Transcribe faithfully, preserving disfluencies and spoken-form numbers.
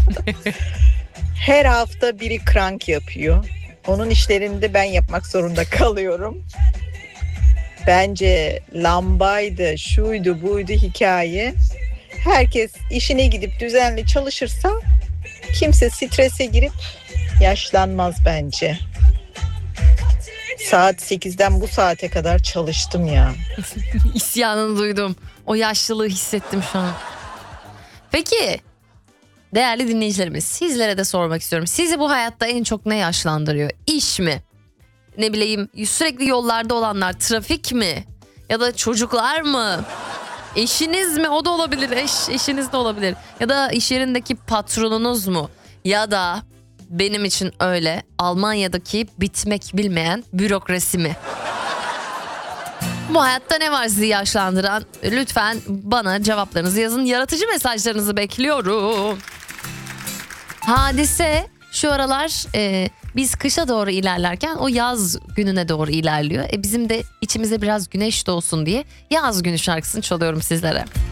Her hafta biri krank yapıyor. Onun işlerini de ben yapmak zorunda kalıyorum. Bence lambaydı, şuydu, buydu hikaye. Herkes işine gidip düzenli çalışırsa kimse strese girip yaşlanmaz bence. Saat sekizden bu saate kadar çalıştım ya. İsyanını duydum. O yaşlılığı hissettim şu an. Peki değerli dinleyicilerimiz, sizlere de sormak istiyorum. Sizi bu hayatta en çok ne yaşlandırıyor? İş mi? Ne bileyim, sürekli yollarda olanlar, trafik mi? Ya da çocuklar mı? Eşiniz mi? O da olabilir. Eş, eşiniz de olabilir. Ya da iş yerindeki patronunuz mu? Ya da benim için öyle Almanya'daki bitmek bilmeyen bürokrasi mi? Bu hayatta ne var sizi yaşlandıran? Lütfen bana cevaplarınızı yazın. Yaratıcı mesajlarınızı bekliyorum. Hadise şu aralar e, biz kışa doğru ilerlerken o yaz gününe doğru ilerliyor. E, bizim de içimize biraz güneş doğsun diye yaz günü şarkısını çalıyorum sizlere.